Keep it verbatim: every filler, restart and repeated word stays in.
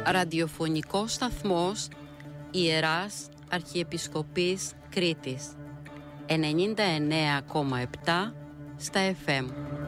Ραδιοφωνικός σταθμός Ιεράς Αρχιεπισκοπής Κρήτης ενενήντα εννέα κόμμα επτά στα εφ εμ.